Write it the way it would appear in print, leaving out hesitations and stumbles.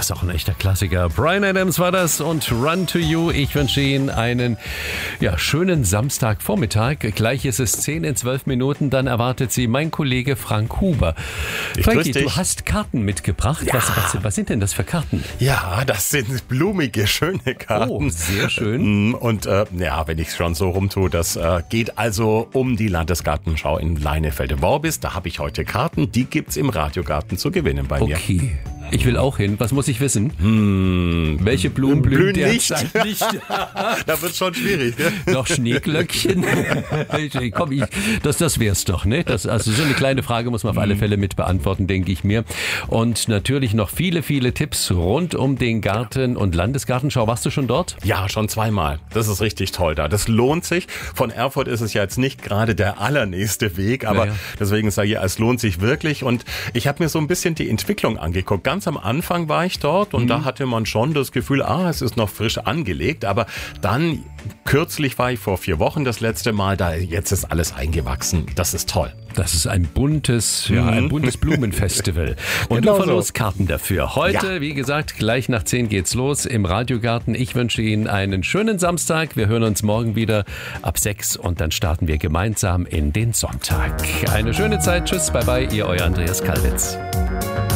Das ist auch ein echter Klassiker. Bryan Adams war das und Run to You. Ich wünsche Ihnen einen schönen Samstagvormittag. Gleich ist es 10 in 12 Minuten. Dann erwartet Sie mein Kollege Frank Huber. Frankie, du hast Karten mitgebracht. Ja. Was sind denn das für Karten? Ja, das sind blumige, schöne Karten. Oh, sehr schön. Und wenn ich es schon so rumtue, das geht also um die Landesgartenschau in Leinefelde-Worbis. Da habe ich heute Karten, die gibt's im Radiogarten zu gewinnen bei mir. Okay. Ich will auch hin. Was muss ich wissen? Welche Blumen blühen derzeit nicht? Da wird schon schwierig. Ne? Noch Schneeglöckchen? Komm, das wär's doch, ne? Also so eine kleine Frage muss man auf alle Fälle mit beantworten, denke ich mir. Und natürlich noch viele, viele Tipps rund um den Garten und Landesgartenschau. Warst du schon dort? Ja, schon zweimal. Das ist richtig toll da. Das lohnt sich. Von Erfurt ist es ja jetzt nicht gerade der allernächste Weg, aber deswegen sage ich, es lohnt sich wirklich. Und ich habe mir so ein bisschen die Entwicklung angeguckt. Ganz am Anfang war ich dort und da hatte man schon das Gefühl, es ist noch frisch angelegt. Aber dann, kürzlich war ich vor 4 Wochen das letzte Mal da. Jetzt ist alles eingewachsen. Das ist toll. Das ist ein buntes Blumenfestival. Und Genau du verlost Karten dafür. Heute, Ja. wie gesagt, gleich nach 10 geht's los im Radiogarten. Ich wünsche Ihnen einen schönen Samstag. Wir hören uns morgen wieder ab 6 und dann starten wir gemeinsam in den Sonntag. Eine schöne Zeit. Tschüss, bye bye, Ihr euer Andreas Kallwitz.